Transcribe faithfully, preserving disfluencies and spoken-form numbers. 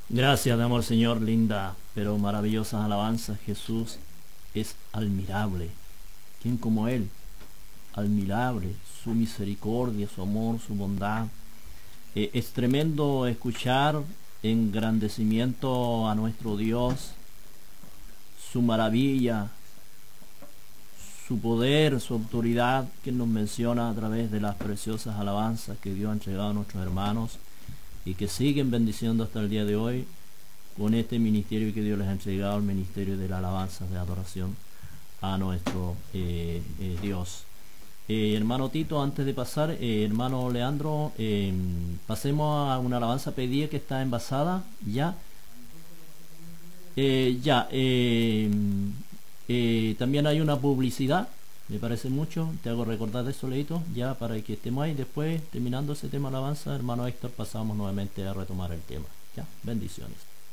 Gracias, mi amor Señor, linda, pero maravillosas alabanzas. Jesús es admirable. ¿Quién como Él? Admirable, su misericordia, su amor, su bondad. Eh, es tremendo escuchar engrandecimiento a nuestro Dios, su maravilla, su poder, su autoridad, que nos menciona a través de las preciosas alabanzas que Dios ha entregado a nuestros hermanos y que siguen bendiciendo hasta el día de hoy con este ministerio que Dios les ha entregado, el ministerio de la alabanza, de adoración a nuestro eh, eh, Dios. Eh, hermano Tito, antes de pasar, eh, hermano Leandro, eh, pasemos a una alabanza pedida que está envasada ya. Eh, ya, eh, eh, también hay una publicidad, me parece mucho, te hago recordar de eso, Leito, ya para que estemos ahí. Después, terminando ese tema alabanza, hermano Héctor, pasamos nuevamente a retomar el tema. Ya, bendiciones.